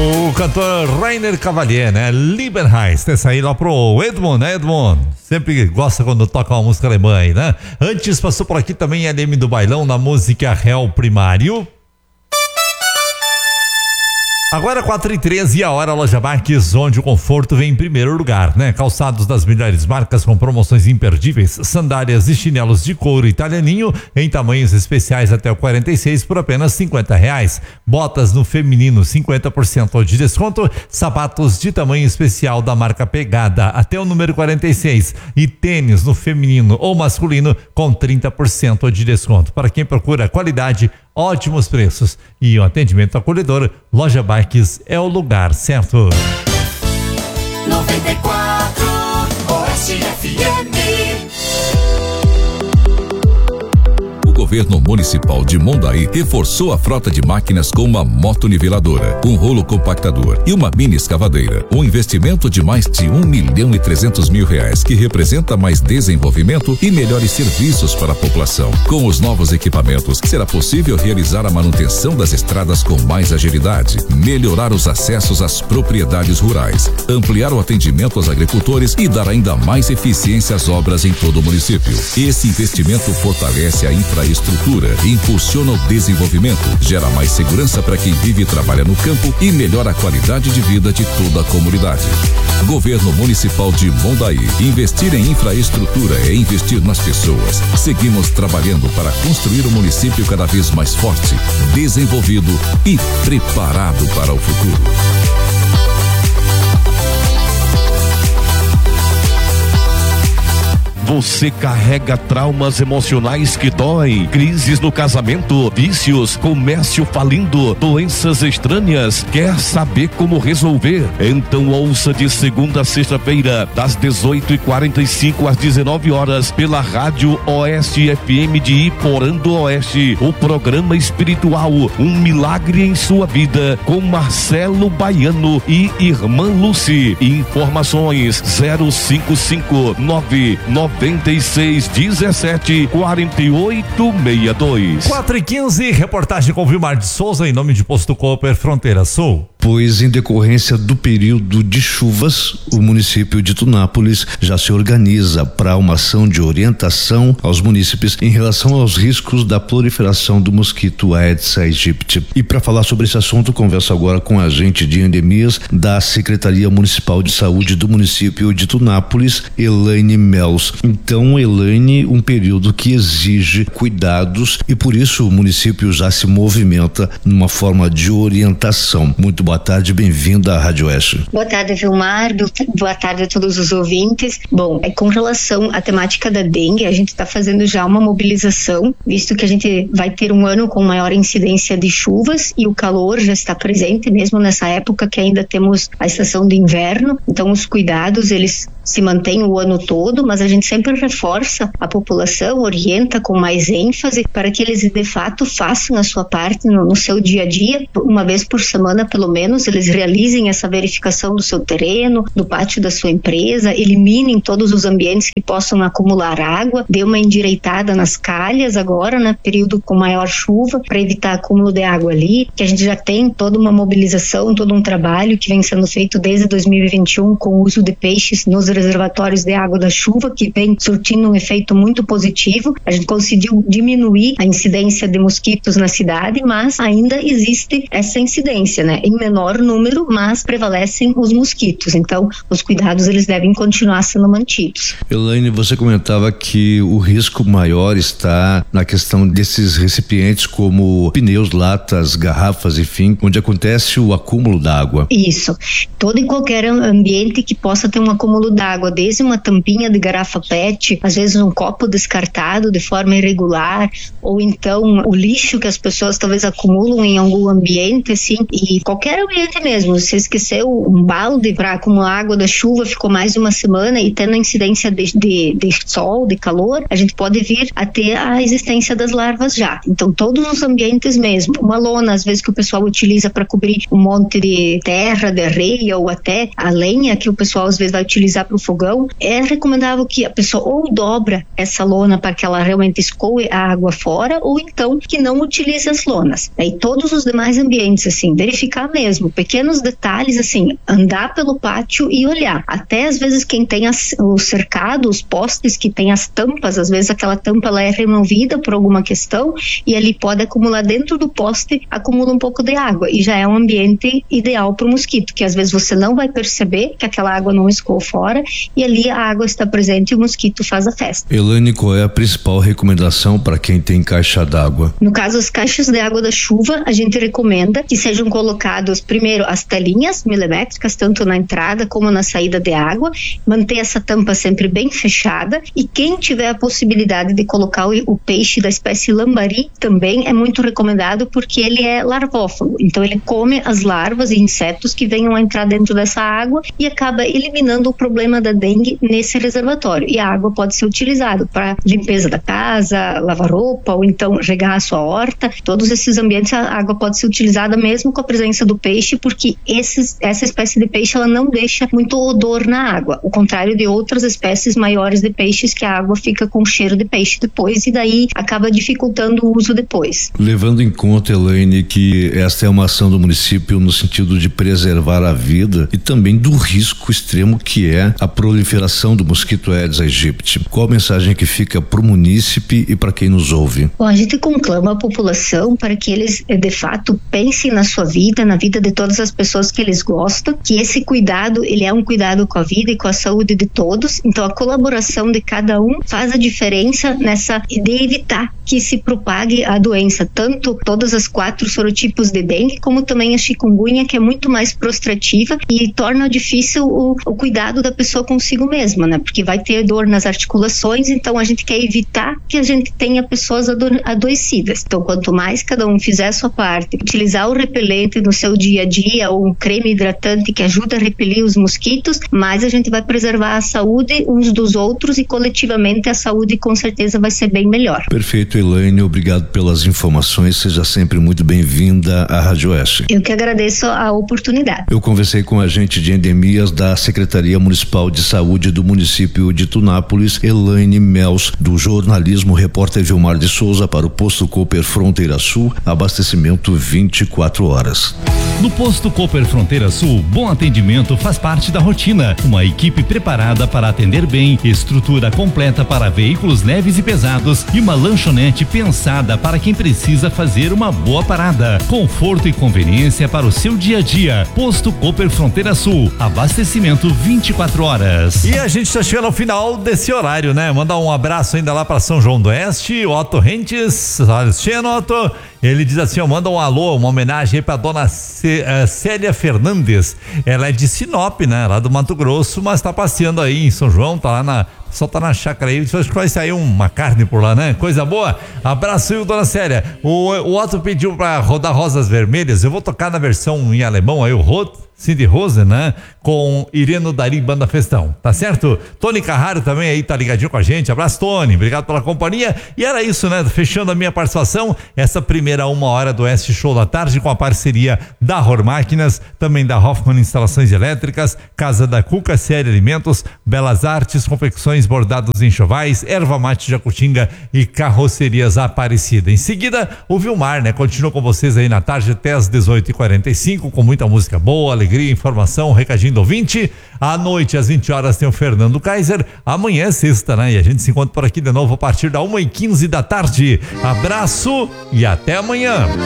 O cantor Rainer Cavalier, né? Liebenheim, essa aí lá pro Edmund, né, Edmund? Sempre gosta quando toca uma música alemã aí, né? Antes passou por aqui também LM do Bailão na música Réu Primário. Agora 4h13 e a hora Loja Marques, onde o conforto vem em primeiro lugar, né? Calçados das melhores marcas com promoções imperdíveis, sandálias e chinelos de couro italianinho em tamanhos especiais até o 46 por apenas R$50. Botas no feminino 50% de desconto, sapatos de tamanho especial da marca Pegada até o número 46 e tênis no feminino ou masculino com 30% de desconto. Para quem procura qualidade, ótimos preços e um atendimento acolhedor, Loja Bikes é o lugar certo. 94 Oeste FM. O governo municipal de Mondaí reforçou a frota de máquinas com uma motoniveladora, um rolo compactador e uma mini escavadeira. Um investimento de mais de R$1.300.000, que representa mais desenvolvimento e melhores serviços para a população. Com os novos equipamentos, será possível realizar a manutenção das estradas com mais agilidade, melhorar os acessos às propriedades rurais, ampliar o atendimento aos agricultores e dar ainda mais eficiência às obras em todo o município. Esse investimento fortalece a infraestrutura, impulsiona o desenvolvimento, gera mais segurança para quem vive e trabalha no campo e melhora a qualidade de vida de toda a comunidade. Governo Municipal de Mondaí. Investir em infraestrutura é investir nas pessoas. Seguimos trabalhando para construir um município cada vez mais forte, desenvolvido e preparado para o futuro. Você carrega traumas emocionais que doem, crises no casamento, vícios, comércio falindo, doenças estranhas. Quer saber como resolver? Então ouça de segunda a sexta-feira, das 18h45 às 19 horas, pela Rádio Oeste FM de Iporã do Oeste, o programa espiritual Um Milagre em Sua Vida, com Marcelo Baiano e Irmã Lucy. Informações 0559 96 17 48 62. 4h15, reportagem com Vilmar de Souza em nome de Posto Cooper Fronteira Sul. Pois em decorrência do período de chuvas, o município de Tunápolis já se organiza para uma ação de orientação aos munícipes em relação aos riscos da proliferação do mosquito Aedes aegypti. E para falar sobre esse assunto, converso agora com a agente de endemias da Secretaria Municipal de Saúde do município de Tunápolis, Elaine Mels. Então, Elaine, um período que exige cuidados e por isso o município já se movimenta numa forma de orientação. Muito boa tarde, bem-vinda à Rádio Oeste. Boa tarde, Vilmar. Boa tarde a todos os ouvintes. Bom, com relação à temática da dengue, a gente está fazendo já uma mobilização, visto que a gente vai ter um ano com maior incidência de chuvas e o calor já está presente, mesmo nessa época que ainda temos a estação de inverno. Então, os cuidados, eles se mantêm o ano todo, mas a gente sempre reforça a população, orienta com mais ênfase para que eles de fato façam a sua parte no seu dia a dia, uma vez por semana pelo menos, eles realizem essa verificação do seu terreno, do pátio da sua empresa, eliminem todos os ambientes que possam acumular água, dê uma endireitada nas calhas agora, né, período com maior chuva, para evitar acúmulo de água ali, que a gente já tem toda uma mobilização, todo um trabalho que vem sendo feito desde 2021 com o uso de peixes nos reservatórios de água da chuva, que vem surtindo um efeito muito positivo. A gente conseguiu diminuir a incidência de mosquitos na cidade, mas ainda existe essa incidência, né, em menor número, mas prevalecem os mosquitos. Então, os cuidados eles devem continuar sendo mantidos. Elaine, você comentava que o risco maior está na questão desses recipientes como pneus, latas, garrafas, enfim, onde acontece o acúmulo d'água. Isso. Todo e qualquer ambiente que possa ter um acúmulo d'água, desde uma tampinha de garrafa PET, às vezes um copo descartado de forma irregular, ou então o lixo que as pessoas talvez acumulam em algum ambiente, assim, e qualquer ambiente mesmo. Você esqueceu um balde para acumular água da chuva, ficou mais de uma semana e tendo a incidência de sol, de calor, a gente pode vir a ter a existência das larvas já. Então, todos os ambientes mesmo. Uma lona, às vezes, que o pessoal utiliza para cobrir um monte de terra, de areia, ou até a lenha que o pessoal às vezes vai utilizar para para o fogão, é recomendável que a pessoa ou dobra essa lona para que ela realmente escoe a água fora, ou então que não utilize as lonas. Aí todos os demais ambientes, assim, verificar mesmo, pequenos detalhes, assim, andar pelo pátio e olhar. Até às vezes quem tem o cercado, os postes que tem as tampas, às vezes aquela tampa ela é removida por alguma questão e ali pode acumular dentro do poste, acumula um pouco de água e já é um ambiente ideal para o mosquito, que às vezes você não vai perceber que aquela água não escoou fora e ali a água está presente e o mosquito faz a festa. Elaine, qual é a principal recomendação para quem tem caixa d'água? No caso, as caixas de água da chuva, a gente recomenda que sejam colocados primeiro as telinhas milimétricas, tanto na entrada como na saída de água, manter essa tampa sempre bem fechada, e quem tiver a possibilidade de colocar o peixe da espécie lambari também é muito recomendado, porque ele é larvófago, então ele come as larvas e insetos que venham a entrar dentro dessa água e acaba eliminando o problema da dengue nesse reservatório, e a água pode ser utilizada para limpeza da casa, lavar roupa ou então regar a sua horta. Todos esses ambientes a água pode ser utilizada mesmo com a presença do peixe, porque essa espécie de peixe ela não deixa muito odor na água, ao contrário de outras espécies maiores de peixes que a água fica com cheiro de peixe depois e daí acaba dificultando o uso depois. Levando em conta, Elaine, que esta é uma ação do município no sentido de preservar a vida e também do risco extremo que é a proliferação do mosquito Aedes aegypti, qual a mensagem que fica para o munícipe e para quem nos ouve? Bom, a gente conclama a população para que eles de fato pensem na sua vida, na vida de todas as pessoas que eles gostam, que esse cuidado ele é um cuidado com a vida e com a saúde de todos, então a colaboração de cada um faz a diferença nessa de evitar que se propague a doença, tanto todas as 4 sorotipos de dengue, como também a chikungunya, que é muito mais prostrativa e torna difícil o cuidado da pessoa consigo mesma, né? Porque vai ter dor nas articulações, então a gente quer evitar que a gente tenha pessoas adoecidas. Então, quanto mais cada um fizer a sua parte, utilizar o repelente no seu dia a dia ou um creme hidratante que ajuda a repelir os mosquitos, mais a gente vai preservar a saúde uns dos outros e coletivamente a saúde com certeza vai ser bem melhor. Perfeito, Elaine, obrigado pelas informações, seja sempre muito bem-vinda à Rádio Oeste. Eu que agradeço a oportunidade. Eu conversei com a agente de endemias da Secretaria Municipal de Saúde do município de Tunápolis, Elaine Mels, do jornalismo repórter Vilmar de Souza para o Posto Cooper Fronteira Sul, abastecimento 24 horas. No Posto Cooper Fronteira Sul, bom atendimento faz parte da rotina. Uma equipe preparada para atender bem, estrutura completa para veículos leves e pesados e uma lanchonete pensada para quem precisa fazer uma boa parada. Conforto e conveniência para o seu dia a dia. Posto Cooper Fronteira Sul, abastecimento 24 horas. E a gente está chegando ao final desse horário, né? Mandar um abraço ainda lá para São João do Oeste, Otto Rentes, Otto. Ele diz assim, manda um alô, uma homenagem aí pra dona Célia Fernandes. Ela é de Sinop, né? Lá do Mato Grosso, mas tá passeando aí em São João, tá lá só tá na chácara aí, acho que vai sair uma carne por lá, né? Coisa boa. Abraço, aí, dona Célia. O Otto pediu pra rodar Rosas Vermelhas, eu vou tocar na versão em alemão aí, o Cindy Rose, né? Com Ireno Dari Banda Festão, tá certo? Tony Carraro também aí tá ligadinho com a gente. Abraço, Tony, obrigado pela companhia. E era isso, né? Fechando a minha participação, essa primeira 1 hora do Oeste Show da Tarde com a parceria da Hor Máquinas, também da Hoffman Instalações Elétricas, Casa da Cuca, Série Alimentos, Belas Artes, Confecções, Bordados em Enxovais, Erva Mate Jacutinga e Carrocerias Aparecida. Em seguida, o Vilmar, né? Continua com vocês aí na tarde até às 18h45 com muita música boa, alegria, informação, recadinho do ouvinte. À noite, às 20 horas, tem o Fernando Kaiser. Amanhã é sexta, né? E a gente se encontra por aqui de novo a partir da 1h15 da tarde. Abraço e até amanhã.